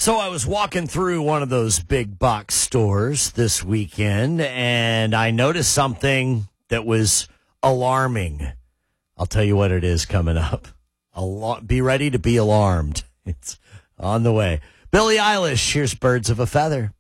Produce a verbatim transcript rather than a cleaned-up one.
So I was walking through one of those big box stores this weekend, and I noticed something that was alarming. I'll tell you what it is coming up. Al- be ready to be alarmed. It's on the way. Billie Eilish, here's Birds of a Feather.